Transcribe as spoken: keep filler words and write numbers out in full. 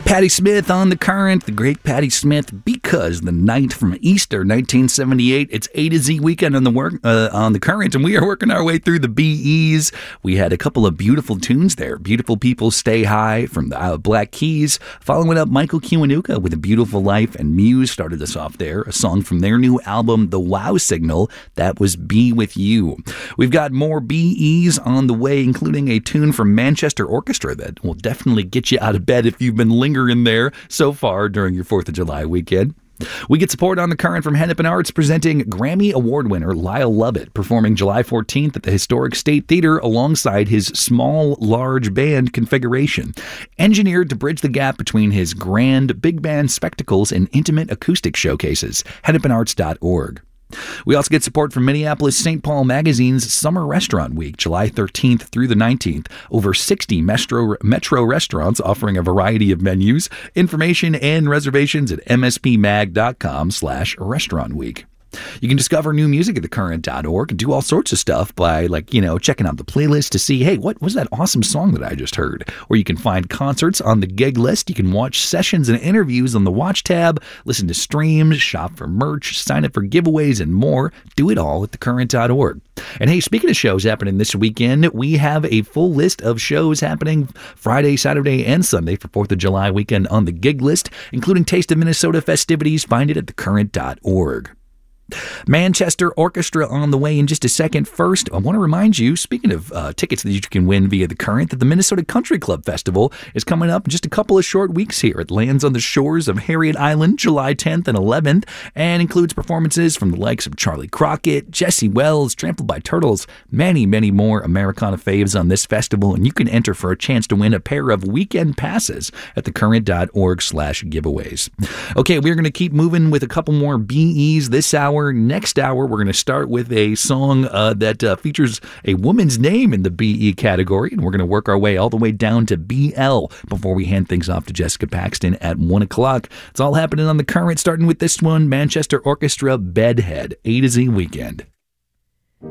Patti Smith on the Current, the great Patti Smith, because the night from Easter nineteen seventy-eight, it's A to Z weekend on the work uh, on the Current, and we are working our way through the B Es. We had a couple of beautiful tunes there. Beautiful People Stay High from the uh, Black Keys, following up Michael Kiwanuka with A Beautiful Life, and Muse started us off there, a song from their new album, The Wow Signal, that was Be With You. We've got more B Es on the way, including a tune from Manchester Orchestra that will definitely get you out of bed if you've been lingering in there so far during your fourth of July weekend. We get support on the Current from Hennepin Arts, presenting Grammy Award winner Lyle Lovett, performing July fourteenth at the Historic State Theater alongside his small, large band configuration, engineered to bridge the gap between his grand big band spectacles and intimate acoustic showcases. hennepin arts dot org. We also get support from Minneapolis Saint Paul Magazine's Summer Restaurant Week, July thirteenth through the nineteenth. Over sixty Metro, Metro restaurants offering a variety of menus. Information and reservations at m s p mag dot com slash restaurant week. You can discover new music at the current dot org and do all sorts of stuff by, like, you know, checking out the playlist to see, hey, what was that awesome song that I just heard? Or you can find concerts on the gig list. You can watch sessions and interviews on the Watch tab, listen to streams, shop for merch, sign up for giveaways, and more. Do it all at the current dot org. And hey, speaking of shows happening this weekend, we have a full list of shows happening Friday, Saturday, and Sunday for fourth of July weekend on the gig list, including Taste of Minnesota festivities. Find it at the current dot org. Manchester Orchestra on the way in just a second. First, I want to remind you, speaking of uh, tickets that you can win via the Current, that the Minnesota Country Club Festival is coming up in just a couple of short weeks here. It lands on the shores of Harriet Island July tenth and eleventh and includes performances from the likes of Charlie Crockett, Jesse Wells, Trampled by Turtles, many, many more Americana faves on this festival, and you can enter for a chance to win a pair of weekend passes at the current dot org slash giveaways. Okay, we're going to keep moving with a couple more B Es this hour. Next hour, we're going to start with a song uh, that uh, features a woman's name in the B E category, and we're going to work our way all the way down to B L before we hand things off to Jessica Paxton at one o'clock. It's all happening on the Current, starting with this one, Manchester Orchestra, Bedhead, A to Z Weekend.